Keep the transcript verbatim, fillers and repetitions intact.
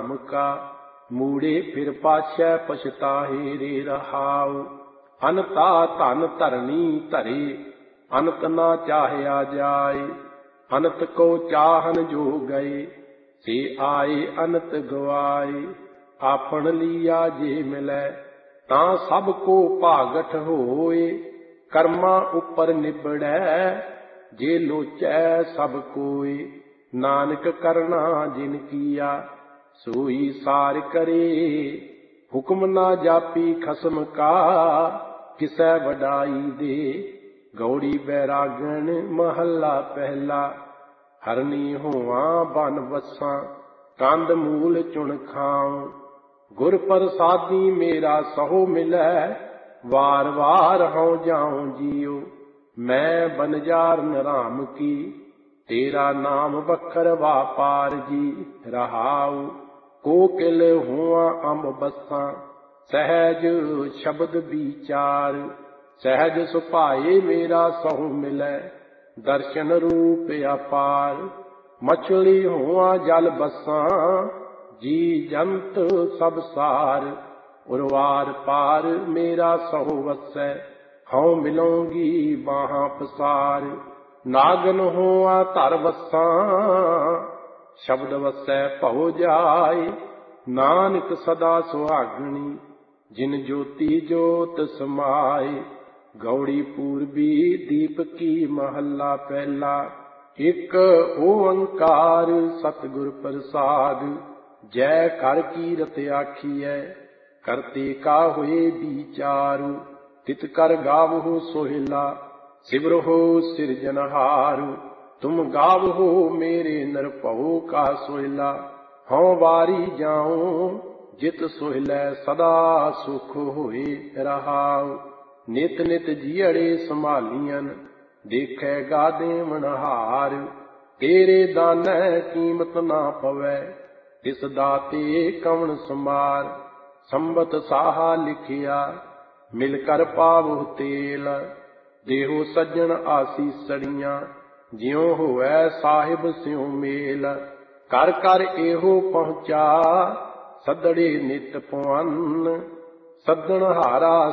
ਨਾਮ ਕਾ। ਮੂੜੇ ਫਿਰ ਪਾਛੈ ਪਛਤਾਹੇ ਰੇ ਰਹਾਉ। ਅਨਤਾ ਧਨ ਧਰਨੀ ਧਰੇ, ਅਨਤ ਨਾ ਚਾਹਿਆ ਜਾਏ। ਅਨਤ ਕੋ ਚਾਹਨ ਜੋ ਗਏ, ਸੇ ਆਏ ਅਨਤ ਗਵਾਏ। ਆਪਣ ਲੀਆ ਜੇ ਮਿਲੈ, ਤਾਂ ਸਭ ਕੋ ਭਾਗਠ ਹੋਏ। ਕਰਮਾਂ ਉੱਪਰ ਨਿਬੜੈ, ਜੇ ਲੋਚੈ ਸਭ ਕੋਏ। ਨਾਨਕ ਕਰਨਾ ਜਿਨ ਕੀਆ, ਸੋਈ ਸਾਰ ਕਰੇ। ਹੁਕਮ ਨਾ ਜਾਪੀ ਖਸਮ ਕਾ, ਕਿਸੈ ਵਡਾਈ ਦੇ। ਗੌੜੀ ਬੈਰਾਗਣ ਮਹੱਲਾ ਪਹਿਲਾ। ਹਰਨੀ ਹੋਵਾਂ ਬਨ ਵਸਾਂ, ਕੰਦ ਮੂਲ ਚੁਣ ਖਾਉ। ਗੁਰ ਪ੍ਰਸਾਦੀ ਮੇਰਾ ਸਹੁ ਮਿਲੈ, ਵਾਰ ਵਾਰ ਹਉ ਜਾਉ ਜੀਉ। ਮੈਂ ਬਨਜਾਰ ਨਰਾਮ ਕੀ, ਤੇਰਾ ਨਾਮ ਵਖਰ ਵਾਪਾਰ ਜੀ। ਰਹਾਉ ਕੋਕਿਲ ਹੋਵਾਂ ਅੰਬ ਬੱਸਾਂ, ਸਹਿਜ ਸ਼ਬਦ ਵਿਚਾਰ। ਸਹਿਜ ਸੁਭਾਏ ਮੇਰਾ ਸਹੁ ਮਿਲੈ, ਦਰਸ਼ਨ ਰੂਪ ਅਪਾਰ। ਮਛਲੀ ਹੋਵਾਂ ਜਲ ਬੱਸਾਂ, ਜੀ ਜੰਤ ਸਭ ਸਾਰ। ਉਰਵਾਰ ਪਾਰ ਮੇਰਾ ਸਹੁ ਵਸੈ, ਹਉ ਮਿਲਉਂਗੀ ਬਾਹਾਂ ਪਸਾਰ। ਨਾਗਨ ਹੋਵਾਂ ਧਰ ਵਸਾਂ, ਸ਼ਬਦ ਵਸੈ ਭਉ ਜਾਏ। ਨਾਨਕ ਸਦਾ ਸੁਹਾਗਣੀ, ਜਿਨ ਜੋਤੀ ਜੋਤ ਸਮਾਏ। ਗੌੜੀ ਪੂਰਬੀ ਦੀਪਕੀ ਮਹੱਲਾ ਪਹਿਲਾ। ਇੱਕ ਓੰਕਾਰ ਸਤਿਗੁਰ ਪ੍ਰਸਾਦਿ, ਜੈ ਕਰ ਕੀਰਤ ਆਖੀਐ। ਕਰਤੇ ਕਾ ਹੋਏ ਵਿਚਾਰੁ, ਤਿਤ ਕਰ ਗਾਵਹੁ ਸੋਹਿਲਾ। ਸਿਮਰਹੁ ਸਿਰਜਨਹਾਰੁ, ਤੁਮ ਗਾਵਹੁ ਮੇਰੇ ਨਿਰਭਉ ਕਾ ਸੋਹਿਲਾ। ਹਉ ਵਾਰੀ ਜਾਉ, ਜਿਤ ਸੋਹਿਲੈ ਸਦਾ ਸੁਖ ਹੋਏ। ਰਹਾਉ ਨਿਤ ਨਿਤ ਜੀਅੜੇ ਸੰਭਾਲੀਆਂ, ਦੇਖੈ ਗਾ ਦੇਵਨਹਾਰ। ਤੇਰੇ ਦਾਨੈ ਕੀਮਤ ਨਾ ਪਵੈ, ਤਿਸ ਦਾਤੇ ਕਵਣ ਸਮਾਰ। ਸੰਬਤ ਸਾਹਾ ਲਿਖਿਆ, ਮਿਲ ਕਰ ਪਾਵਹੁ ਤੇਲ। ਦੇਹੋ ਸੱਜਣ ਆਸੀਸੜੀਆਂ, ਜਿਉ ਹੋਵੈ ਸਾਹਿਬ ਸਿਉ ਮੇਲ। ਕਰ ਕਰ ਇਹੋ ਪਹੁੰਚਾ, ਸੱਦੜੇ ਨਿਤ ਪਵੰਨ। ਸੱਦਣ ਹਾਰਾ